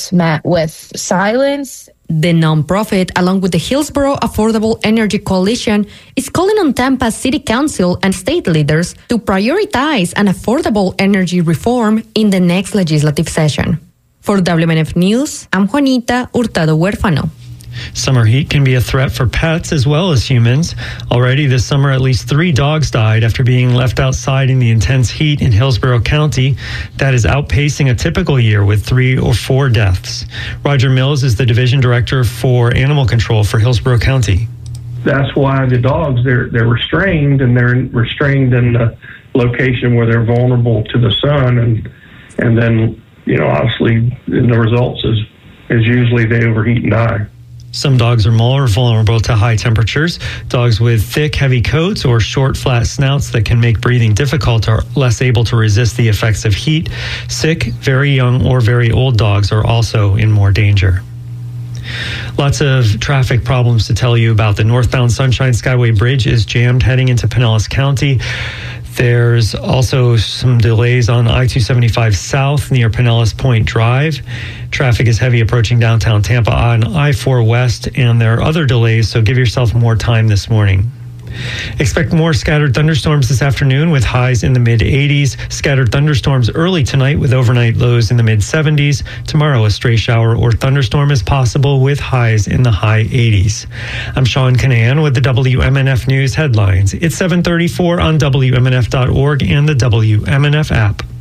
was met with silence. The nonprofit, along with the Hillsborough Affordable Energy Coalition, is calling on Tampa City Council and state leaders to prioritize an affordable energy reform in the next legislative session. For WMNF News, I'm Juanita Hurtado Huérfano. Summer heat can be a threat for pets as well as humans. Already this summer, at least 3 dogs died after being left outside in the intense heat in Hillsborough County. That is outpacing a typical year with 3 or 4 deaths. Roger Mills is the division director for animal control for Hillsborough County. That's why the dogs, they're restrained, and they're restrained in the location where they're vulnerable to the sun. And then, obviously, the results is usually they overheat and die. Some dogs are more vulnerable to high temperatures. Dogs with thick, heavy coats or short, flat snouts that can make breathing difficult are less able to resist the effects of heat. Sick, very young, or very old dogs are also in more danger. Lots of traffic problems to tell you about. The northbound Sunshine Skyway Bridge is jammed heading into Pinellas County. There's also some delays on I-275 South near Pinellas Point Drive. Traffic is heavy approaching downtown Tampa on I-4 West, and there are other delays, so give yourself more time this morning. Expect more scattered thunderstorms this afternoon with highs in the mid-80s. Scattered thunderstorms early tonight with overnight lows in the mid-70s. Tomorrow, a stray shower or thunderstorm is possible with highs in the high 80s. I'm Sean Canan with the WMNF News headlines. It's 7:34 on WMNF.org and the WMNF app.